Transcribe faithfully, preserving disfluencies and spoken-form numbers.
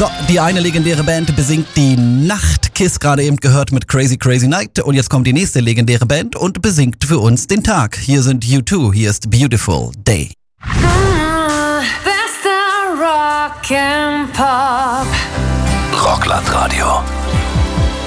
So, die eine legendäre Band besingt die Nacht. Kiss gerade eben gehört mit Crazy Crazy Night. Und jetzt kommt die nächste legendäre Band und besingt für uns den Tag. Hier sind U zwei, hier ist Beautiful Day. Ah, bester Rock and Pop. Rockland Radio.